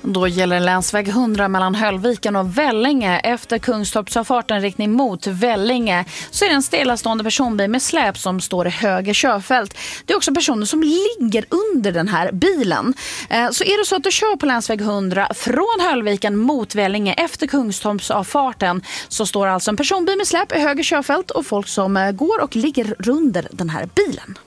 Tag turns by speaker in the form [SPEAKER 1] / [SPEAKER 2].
[SPEAKER 1] Då gäller länsväg 100 mellan Höllviken och Vellinge. Efter Kungstorpsavfarten riktning mot Vellinge så är det en stillastående personbil med släp som står i höger körfält. Det är också personer som ligger under den här bilen. Så är det så att du kör på länsväg 100 från Höllviken mot Vellinge efter Kungstorpsavfarten så står alltså en personbil med släp i höger körfält och folk som går och ligger under den här bilen.